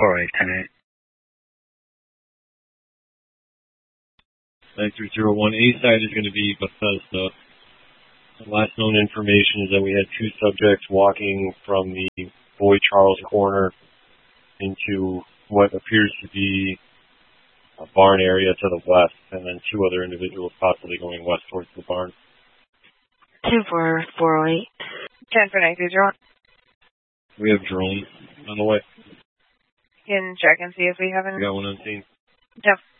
4810. 9301 A side is going to be Bethesda. The last known information is that we had two subjects walking from the Boyd Charles corner into what appears to be a barn area to the west, and then two other individuals possibly going west towards the barn. 2448. 10 for 9301. We have drones on the way. You can check and see if we have any. We got one on scene. Yep.